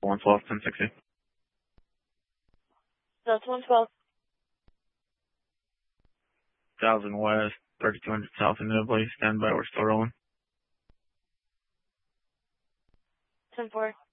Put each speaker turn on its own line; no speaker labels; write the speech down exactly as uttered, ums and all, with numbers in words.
one twelve, ten sixty.
That's one twelve.
Thousand West, thirty-two hundred South in Nibley. Stand by, we're still rolling.
ten four.